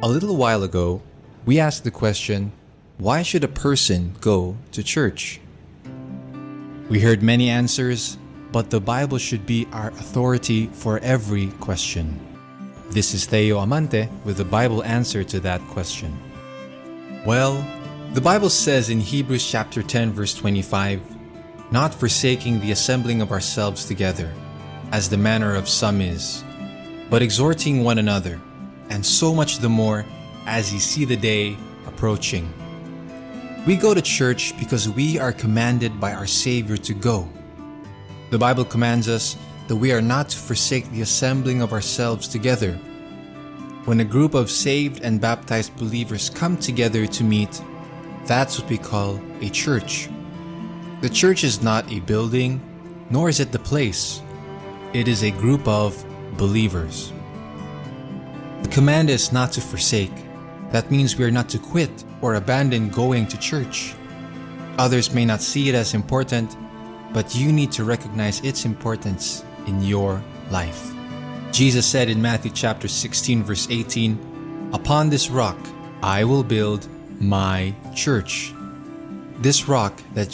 A little while ago, we asked the question, why should a person go to church? We heard many answers, but the Bible should be our authority for every question. This is Theo Amante with the Bible answer to that question. Well, the Bible says in Hebrews chapter 10 verse 25, not forsaking the assembling of ourselves together, as the manner of some is, but exhorting one another, and so much the more as ye see the day approaching. We go to church because we are commanded by our Savior to go. The Bible commands us that we are not to forsake the assembling of ourselves together. When a group of saved and baptized believers come together to meet, that's what we call a church. The church is not a building, nor is it the place. It is a group of believers. The command is not to forsake. That means we are not to quit or abandon going to church. Others may not see it as important, but you need to recognize its importance in your life. Jesus said in Matthew chapter 16 verse 18, upon this rock I will build my church. This rock that